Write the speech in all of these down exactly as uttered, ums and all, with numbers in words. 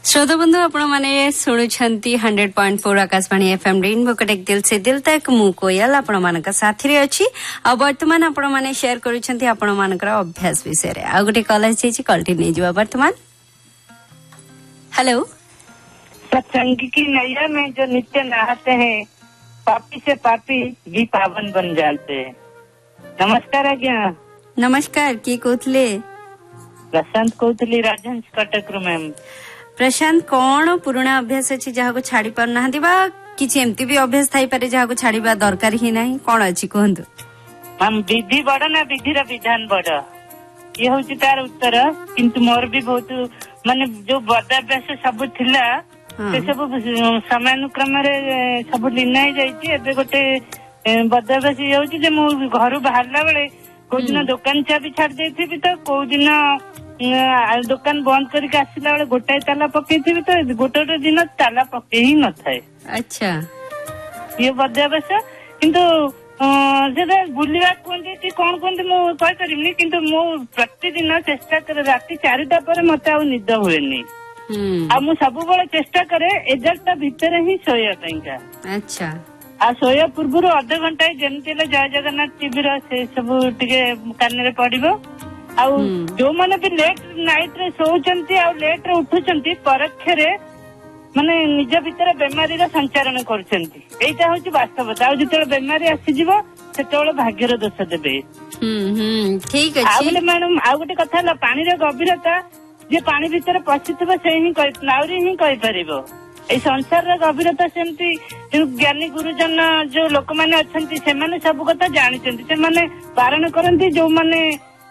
श्रोता बंधु आपण माने शुणुछंती hundred point four Akashvani FM rainbow कटेक दिल से दिल तक मु कोयल आपण मानक साथी रे अछि आ वर्तमान आपण माने शेयर करूछंती आपण मानकर अभ्यास विषय रे आ गुटे कॉल अछि कॉलटी नै जवा वर्तमान। हेलो। सत्संग की नैया में जो नित्य नहाते हैं पापी से पापी भी पावन बन जाते हैं। नमस्कार आज्ञा। नमस्कार की कहतले? प्रशांत कहतली राजहंस कटक रो मैम। प्रशांत कौन पुराना अभ्यास अच्छी जहाँ को छाड़ी पार ना किसी एमती भी अभ्यास थाई पारे जहाँ को छाड़िबा दरकार ही नहीं कौन अच्छी कहतु? हम विधि बड़ ना विधिर विधान बड़ ये हूँ तार उत्तर। किंतु मोर भी बहुत माने जो बदाभ्यास सब थिला से सब समयानुक्रम सब लीन हो जाइए। गोटे बदाभ्यास ये हूँ जे मु घर बाहरला बेले कोई दिन दुकान चाबी छाड़ देथि तो कोई दिन दुकान बंद करके आसला बेले गोटाए ताला पकई थी तो गोटे गोटे दिन ताला पकई ही न थाए। अच्छा ये बदाभ्यास किंतु से बुलवा कहते कौन कहते मुझे कही किंतु मु प्रतिदिन चेष्टा करे राति चारिटा पर मत आ निद हुए आ मु सब चेष्टा करे एगारटा भितर ही सोया पाइंका। अच्छा आ सोया पूर्व अध घंटा जमती जय जगन्नाथ टीवी से सब टिके कान रे पड़ो आउ जो माने भी लेट नाइट रे सोचंती आ लेट रे उठुचंती परोक्षरे माने निज भीतर बेमारी संचारण करछंती। एटा होची वास्तवता। आ जते बेमारी आसी जीवो सेतेबेले भाग्यर दोष देबे। हम्म हम्म ठीक अछि। आ बोले मैडम आ गोटे कथा हला पानी रे गभीरता जे पानी भीतर पसिथबो से ही कहि नाउरी ही कहि परिबो। ए संसार रे गभीरता सेमती जो ज्ञानी गुरुजन जो लोक माने अछंती से माने सब कथा जानिचंती से माने बारण करंती जो माने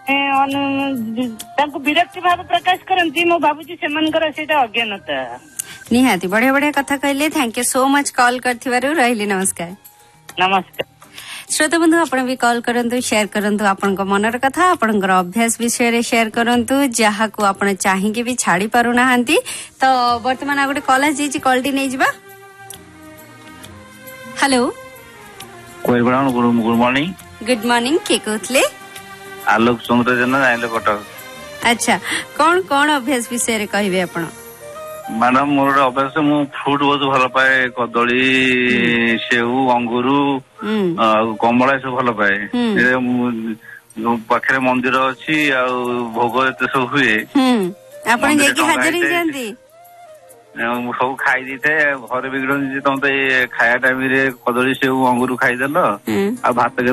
तांको विरक्ति भाव प्रकाश करंती मो बाबूजी से मनकर सेटा अज्ञानता। निहाती बढ़िया बढ़िया कथा कहले। Thank you so much call करथिबारु रहिली। नमस्कार। नमस्कार। श्रोता बंधु आपण भी कॉल करंतु शेयर करंतु आपण को मनर कथा आपण को अभ्यास विषय रे शेयर करंतु जहा को आपण चाहि के भी छाड़ी पारु नाहंती। तो वर्तमान आ गोटे कॉल आ जेची कॉलटी नै जिबा। हेलो कोई बड़ा गुड मॉर्निंग। गुड मॉर्निंग के कहतले? आलोक चंद्र जेना आइले कटक। अच्छा कौन कौन अभ्यास विषय रे कहबे आपण? मैडम मोर अभ्यास मु फ्रूट बहुत भल पाए कदली सेऊ अंगूर कमला सब भल पाए। पाखे मंदिर अच्छी आ भोग एत सब हुए सब खाई दी थे घर बिगड़ तुम तो खाया टाइम कदली सेऊ अंगूर खाईदेल आ भात